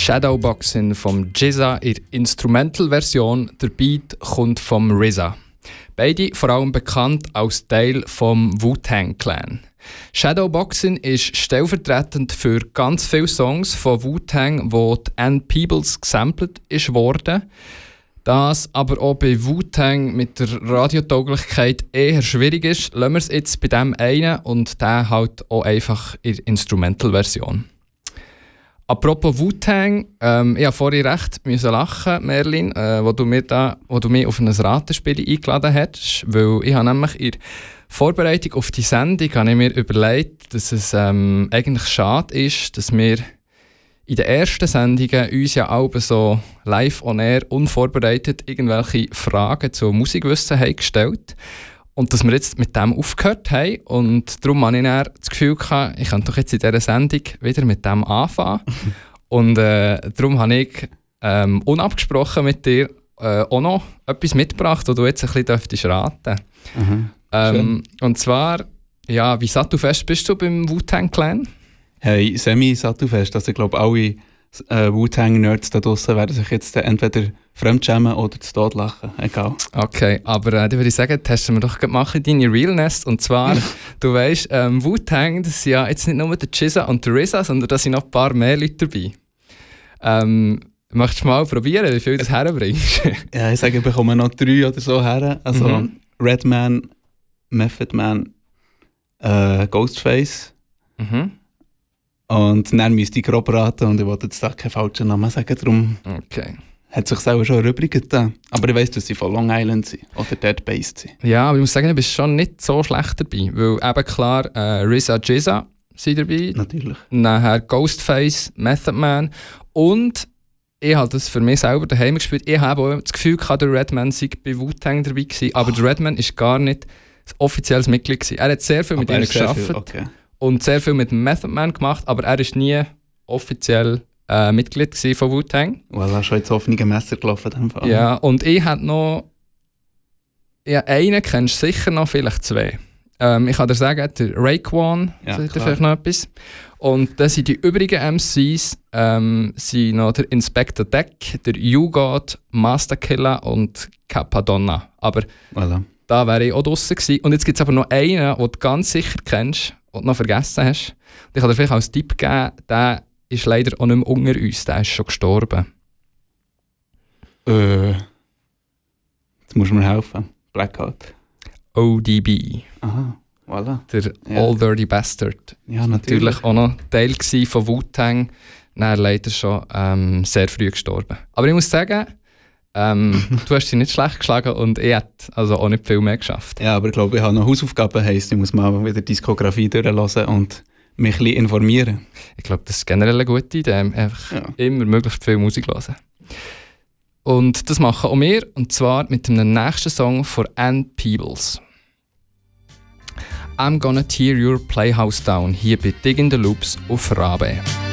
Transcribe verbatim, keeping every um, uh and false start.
Shadowboxing vom Jizza in der Instrumental-Version. Der Beat kommt vom R Z A. Beide vor allem bekannt als Teil vom Wu-Tang Clan. Shadowboxing ist stellvertretend für ganz viele Songs von Wu-Tang, wo die Ann Peebles gesampelt ist worden. Das aber auch bei Wu-Tang mit der Radiotauglichkeit eher schwierig ist, lassen wir es jetzt bei dem einen und der halt auch einfach in der Instrumental-Version. Apropos Wu-Tang, ähm, ich musste vorhin recht müssen lachen, Merlin, äh, wo, du mir da, wo du mich auf ein Ratespiel eingeladen hast, weil ich habe nämlich in der Vorbereitung auf die Sendung habe ich mir überlegt, dass es ähm, eigentlich schade ist, dass wir in den ersten Sendungen uns ja auch so live on air unvorbereitet irgendwelche Fragen zu Musikwissen haben gestellt und dass wir jetzt mit dem aufgehört haben und darum hatte ich dann das Gefühl gehabt, ich kann doch jetzt in dieser Sendung wieder mit dem anfangen und äh, darum habe ich ähm, unabgesprochen mit dir äh, auch noch etwas mitgebracht, das du jetzt ein bisschen dürftest raten. Mhm. Ähm, und zwar, ja, wie sattelfest bist du beim Wu-Tang Clan? Hey, semi-sattelfest. Also ich glaube, alle äh, Wu-Tang-Nerds da draussen werden sich jetzt äh, entweder fremdschämen oder zu Tod lachen. Egal. Okay, aber äh, dann würde ich sagen, testen wir doch machen deine Realness. Und zwar, du weißt, ähm, Wu-Tang, das sind ja jetzt nicht nur der Jizza und der R Z A, sondern da sind noch ein paar mehr Leute dabei. Ähm, möchtest du mal probieren, wie viel du das herbringst? Ja, ich sage, ich bekomme noch drei oder so her. Also Mhm. Redman, Method Man, äh, Ghostface. Mhm. Und dann müsste ich grob raten und ich wollte jetzt da keinen falschen Namen sagen, darum Okay. hat sich selber schon erübrigt. Aber ich weiss, dass sie von Long Island sind oder Dead Based sind. Ja, aber ich muss sagen, du bist schon nicht so schlecht dabei, weil eben klar, äh, R Z A, Jizza sind dabei, Natürlich. nachher Ghostface, Method Man und ich habe das für mich selber daheim gespielt. Ich habe auch das Gefühl gehabt, der Redman sei bei Wu-Tang dabei gewesen, aber der Redman war gar nicht ein offizielles Mitglied gewesen. Er hat sehr viel mit Aber er ihnen ist sehr gearbeitet. viel, okay. Und sehr viel mit Method Man gemacht, aber er war nie offiziell äh, Mitglied von Wu-Tang. Voilà, schon ins offene Messer gelaufen. In dem Fall. Ja, und ich hatte noch... Ja, einen kennst du sicher noch, vielleicht zwei. Ähm, ich kann dir sagen, der Raekwon, Ja, sagt dir klar. vielleicht noch etwas. Und dann sind die übrigen M Cs ähm, sind noch der Inspector Deck, der U-God, Master Killer und Capadonna. Aber Voilà. da wäre ich auch draussen gewesen. Und jetzt gibt es aber noch einen, den du ganz sicher kennst und noch vergessen hast. Und ich kann dir vielleicht als Tipp geben, der ist leider auch nicht mehr unter uns, der ist schon gestorben. Äh, jetzt musst du mir helfen. Blackout. O D B, Aha, voilà. der Ja. Old Dirty Bastard. Ja, natürlich. Natürlich auch noch Teil gsi von Wu-Tang, dann leider schon ähm, sehr früh gestorben. Aber ich muss sagen, ähm, du hast dich nicht schlecht geschlagen und ich hätte also auch nicht viel mehr geschafft. Ja, aber ich glaube, ich habe noch Hausaufgaben, heisst, ich muss mal wieder die Diskografie durchlassen und mich ein bisschen informieren. Ich glaube, das ist generell eine gute Idee, einfach Ja. immer möglichst viel Musik hören. Und das machen auch wir, und zwar mit dem nächsten Song von Ann Peebles. I'm Gonna Tear Your Playhouse Down, hier bei Digging the Loops auf Rabe.